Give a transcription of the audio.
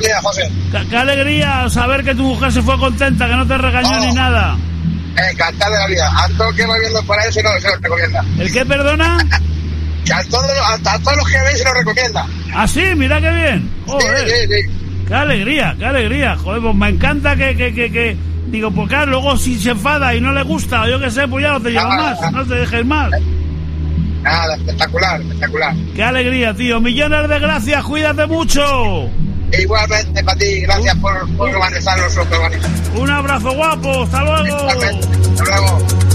alegría, José. Qué alegría saber que tu mujer se fue contenta, que no te regañó ni nada. Encantado de la vida. A todos los que vais viendo por ahí se los recomienda. ¿El qué, perdona? Que a todos los que veis se los recomienda. ¿Ah, sí? Mira qué bien. Joder. Sí. Qué alegría. Joder, pues me encanta que... Digo, pues claro, luego si se enfada y no le gusta, o yo qué sé, pues ya no te llevas más, no te dejes más. Nada, espectacular. Qué alegría, tío. Millones de gracias, cuídate mucho. Igualmente para ti, gracias por organizar los otros. Un abrazo guapo, hasta luego. Igualmente, hasta luego.